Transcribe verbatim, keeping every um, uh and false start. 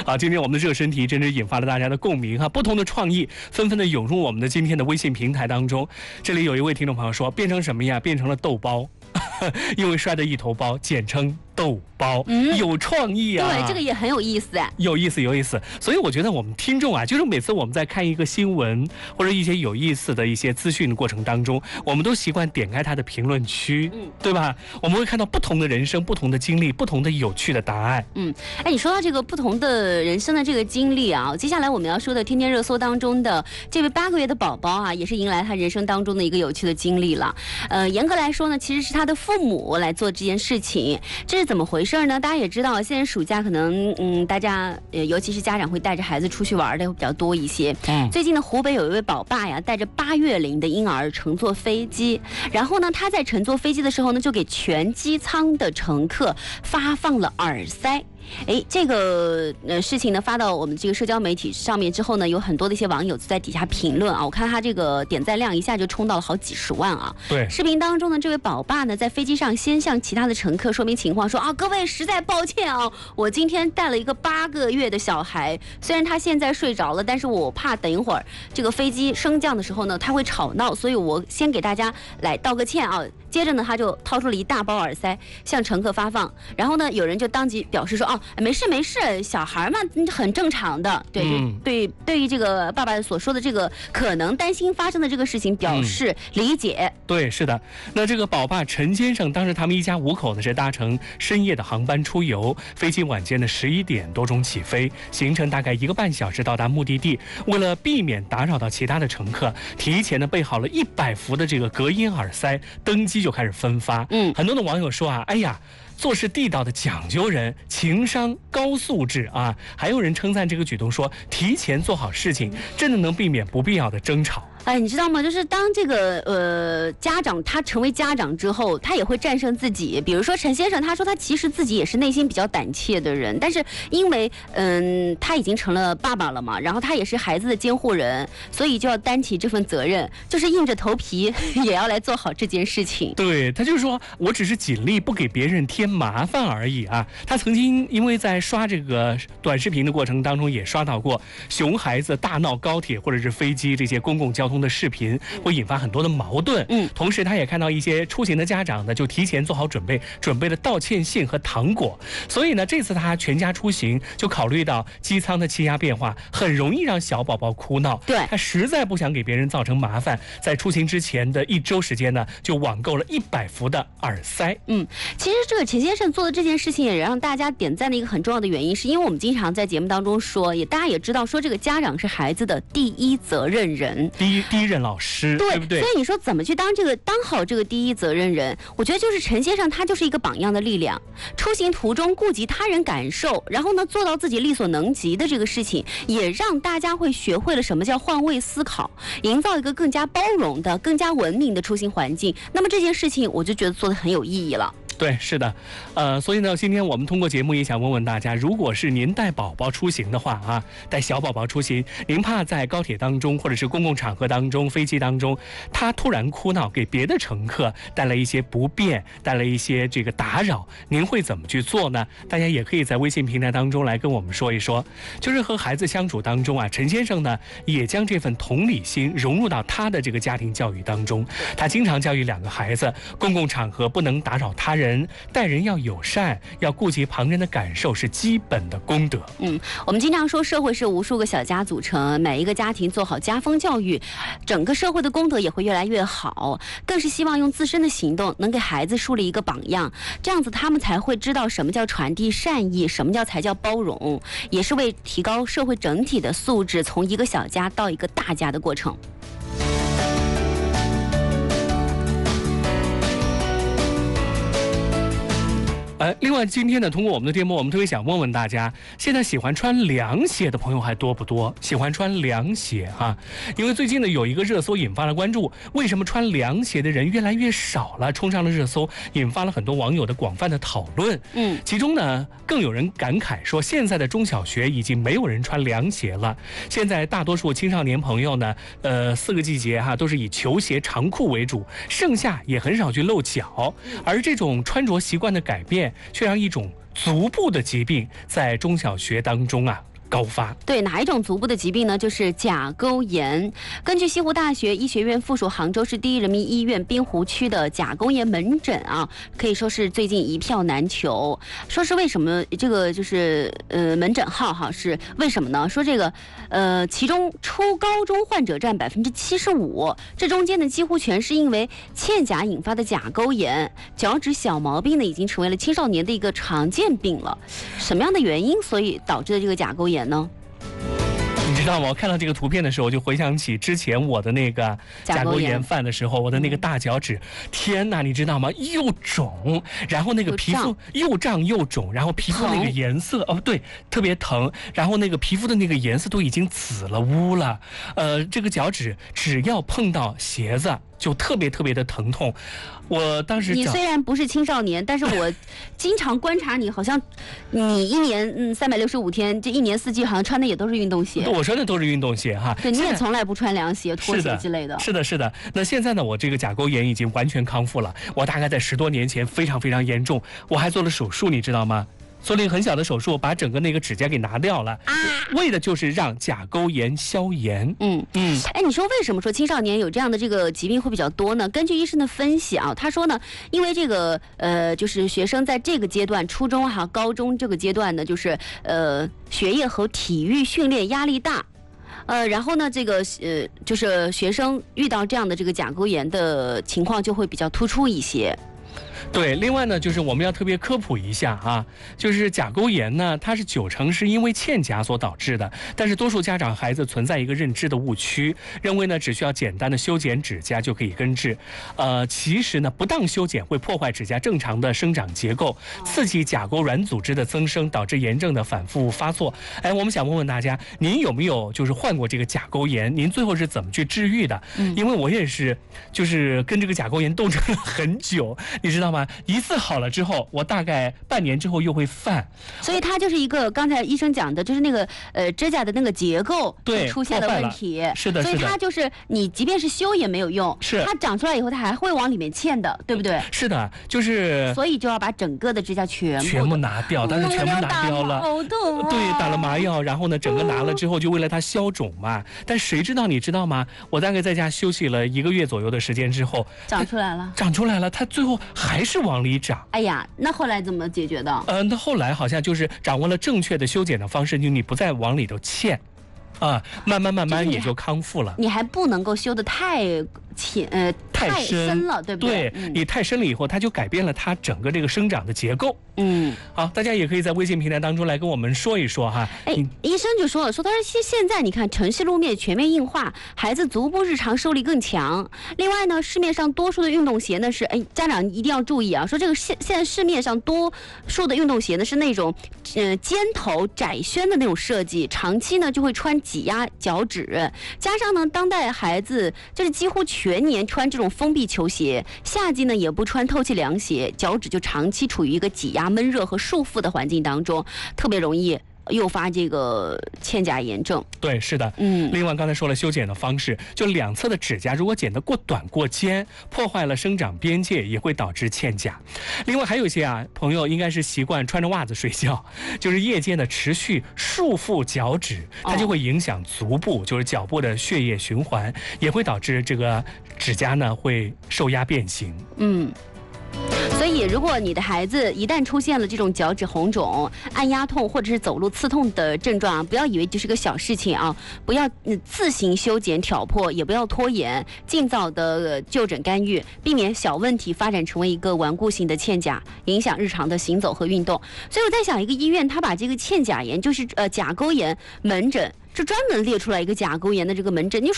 好，今天我们的热身题真是引发了大家的共鸣哈，不同的创意纷纷的涌入我们的今天的微信平台当中。这里有一位听众朋友说，变成什么呀？变成了豆包，因为摔得一头包，简称豆包，嗯，有创意啊！ 对，这个也很有意思啊， 有意思，有意思。所以我觉得我们听众啊，就是每次我们在看一个新闻或者一些有意思的一些资讯的过程当中，我们都习惯点开它的评论区，嗯，对吧？我们会看到不同的人生、不同的经历、不同的有趣的答案。 嗯，哎，你说到这个不同的人生的这个经历啊，接下来我们要说的天天热搜当中的这位八个月的宝宝啊，也是迎来他人生当中的一个有趣的经历了。呃，严格来说呢，其实是他的父母来做这件事情，这是怎么回事呢？大家也知道，现在暑假可能，嗯，大家呃，尤其是家长会带着孩子出去玩的会比较多一些。嗯，最近呢，湖北有一位宝爸呀，带着八月龄的婴儿乘坐飞机，然后呢，他在乘坐飞机的时候呢，就给全机舱的乘客发放了耳塞。哎，这个呃事情呢发到我们这个社交媒体上面之后呢，有很多的一些网友在底下评论啊，我看他这个点赞量一下就冲到了好几十万啊。 对， 视频当中呢，这位宝爸呢在飞机上先向其他的乘客说明情况，说啊，各位实在抱歉啊，我今天带了一个八个月的小孩，虽然他现在睡着了，但是我怕等一会儿这个飞机升降的时候呢，他会吵闹，所以我先给大家来道个歉啊。接着呢，他就掏出了一大包耳塞向乘客发放，然后呢，有人就当即表示说，哦，没事没事，小孩嘛，很正常的。对，嗯、对，对于这个爸爸所说的这个可能担心发生的这个事情表示理解。 嗯、对，是的。那这个宝爸陈先生，当时他们一家五口呢是搭乘深夜的航班出游，飞机晚间的十一点多钟起飞，行程大概一个半小时到达目的地。为了避免打扰到其他的乘客，提前呢备好了一百副的这个隔音耳塞，登机就开始分发。嗯，很多的网友说啊，哎呀，做事地道的讲究人，情商高素质啊！还有人称赞这个举动说，提前做好事情，真的能避免不必要的争吵。 哎，你知道吗？就是当这个呃家长他成为家长之后，他也会战胜自己。比如说陈先生，他说他其实自己也是内心比较胆怯的人，但是因为嗯他已经成了爸爸了嘛，然后他也是孩子的监护人，所以就要担起这份责任，就是硬着头皮也要来做好这件事情。 对，他就是说我只是尽力不给别人添麻烦而已啊。他曾经因为在刷这个短视频的过程当中，也刷到过熊孩子大闹高铁或者是飞机这些公共交通的视频，会引发很多的矛盾。嗯，同时他也看到一些出行的家长呢，就提前做好准备，准备了道歉信和糖果。所以呢，这次他全家出行就考虑到机舱的气压变化，很容易让小宝宝哭闹。 对， 他实在不想给别人造成麻烦，在出行之前的一周时间呢，就网购了一百副的耳塞。 嗯，其实这个陈先生做的这件事情也让大家点赞的一个很重要的原因，是因为我们经常在节目当中说，也大家也知道说，这个家长是孩子的第一责任人， 第一第一任老师， 对， 对不对？ 所以你说怎么去当这个当好这个第一责任人？我觉得就是陈先生他就是一个榜样的力量，出行途中顾及他人感受，然后呢做到自己力所能及的这个事情，也让大家会学会了什么叫换位思考，营造一个更加包容的、更加文明的出行环境。那么这件事情，我就觉得做得很有意义了。 对，是的，呃，所以呢，今天我们通过节目也想问问大家，如果是您带宝宝出行的话啊，带小宝宝出行，您怕在高铁当中或者是公共场合当中、飞机当中，他突然哭闹，给别的乘客带来一些不便，带来一些这个打扰，您会怎么去做呢？大家也可以在微信平台当中来跟我们说一说。就是和孩子相处当中啊，陈先生呢也将这份同理心融入到他的这个家庭教育当中，他经常教育两个孩子，公共场合不能打扰他人。待人要友善，要顾及旁人的感受，是基本的功德。 嗯，我们经常说社会是无数个小家组成，每一个家庭做好家风教育，整个社会的功德也会越来越好。更是希望用自身的行动能给孩子树立一个榜样，这样子他们才会知道什么叫传递善意，什么叫才叫包容，也是为提高社会整体的素质，从一个小家到一个大家的过程。 呃，另外今天呢，通过我们的节目，我们特别想问问大家，现在喜欢穿凉鞋的朋友还多不多？喜欢穿凉鞋哈、啊，因为最近呢有一个热搜引发了关注，为什么穿凉鞋的人越来越少了？冲上了热搜，引发了很多网友的广泛的讨论。嗯，其中呢更有人感慨说，现在的中小学已经没有人穿凉鞋了。现在大多数青少年朋友呢，呃，四个季节哈、啊、都是以球鞋、长裤为主，盛夏也很少去露脚，而这种穿着习惯的改变，却让一种足部的疾病在中小学当中啊高发。 对，哪一种足部的疾病呢？就是甲沟炎。根据西湖大学医学院附属杭州市第一人民医院滨湖区的甲沟炎门诊啊，可以说是最近一票难求。说是为什么这个就是呃门诊号哈是为什么呢？说这个呃其中初高中患者占百分之七十五，这中间呢几乎全是因为嵌甲引发的甲沟炎。脚趾小毛病呢已经成为了青少年的一个常见病了。什么样的原因所以导致的这个甲沟炎呢？ 你知道吗？我看到这个图片的时候，就回想起之前我的那个甲沟炎犯的时候，我的那个大脚趾，天哪，你知道吗？又肿，然后那个皮肤又胀又肿，然后皮肤那个颜色，哦，对，特别疼，然后那个皮肤的那个颜色都已经紫了乌了，呃，这个脚趾只要碰到鞋子，就特别特别的疼痛。我当时你虽然不是青少年，但是我经常观察你，好像你一年嗯三百六十五天，这一年四季好像穿的也都是运动鞋。 我穿的都是运动鞋哈。 对，你也从来不穿凉鞋、拖鞋之类的。 是的，是的。那现在呢，我这个甲沟炎已经完全康复了。我大概在十多年前非常非常严重，我还做了手术，你知道吗？做了一个很小的手术，把整个那个指甲给拿掉了，啊、为的就是让甲沟炎消炎。 嗯嗯，哎，你说为什么说青少年有这样的这个疾病会比较多呢？根据医生的分析啊，他说呢，因为这个呃，就是学生在这个阶段，初中哈、高中这个阶段呢，就是呃，学业和体育训练压力大。呃，然后呢，这个呃，就是学生遇到这样的这个甲沟炎的情况就会比较突出一些。 对，另外呢，就是我们要特别科普一下啊，就是甲沟炎呢，它是九成是因为嵌甲所导致的，但是多数家长孩子存在一个认知的误区，认为呢只需要简单的修剪指甲就可以根治，呃，其实呢不当修剪会破坏指甲正常的生长结构，刺激甲沟软组织的增生，导致炎症的反复发作。哎，我们想问问大家，您有没有就是患过这个甲沟炎？您最后是怎么去治愈的？嗯，因为我也是，就是跟这个甲沟炎斗争了很久，你知道吗？一次好了之后，我大概半年之后又会犯， 所以它就是一个刚才医生讲的，就是那个呃指甲的那个结构对出现了问题， 是的， 所以它就是你即便是修也没有用， 是它长出来以后它还会往里面嵌的，对不对？ 是的，就是所以就要把整个的指甲全部全部拿掉，但是全部拿掉了， 好痛、啊， 对，打了麻药，然后呢，整个拿了之后就为了它消肿嘛，但谁知道你知道吗？我大概在家休息了一个月左右的时间之后， 长出来了， 长出来了，它最后还是往里长。 哎呀，那后来怎么解决的？ 嗯、呃，那后来好像就是掌握了正确的修剪的方式，就你不再往里头嵌，啊，慢慢慢慢也就康复了。 你还不能够修得太浅，呃，太深了，对不对？ 对、嗯、你太深了以后，它就改变了它整个这个生长的结构。 嗯， 好，大家也可以在微信平台当中来跟我们说一说哈。 哎，医生就说了，说他说现现在你看城市路面全面硬化，孩子足部日常受力更强。另外呢，市面上多数的运动鞋呢是，哎，家长一定要注意啊，说这个现现在市面上多数的运动鞋呢是那种，呃，尖头窄楦的那种设计，长期呢就会穿挤压脚趾，加上呢当代孩子就是几乎全年穿这种封闭球鞋，夏季呢也不穿透气凉鞋，脚趾就长期处于一个挤压、闷热和束缚的环境当中，特别容易诱发这个嵌甲炎症。 对，是的，嗯。另外刚才说了修剪的方式，就两侧的指甲如果剪得过短过尖，破坏了生长边界，也会导致嵌甲。另外还有一些啊朋友应该是习惯穿着袜子睡觉，就是夜间的持续束缚脚趾，它就会影响足部，就是脚部的血液循环，也会导致这个指甲呢会受压变形。嗯。 所以，如果你的孩子一旦出现了这种脚趾红肿、按压痛或者是走路刺痛的症状，不要以为就是个小事情啊，不要自行修剪挑破，也不要拖延，尽早的就诊干预，避免小问题发展成为一个顽固性的嵌甲，影响日常的行走和运动。所以我在想，一个医院他把这个嵌甲炎，就是呃甲沟炎门诊，就专门列出来一个甲沟炎的这个门诊，你说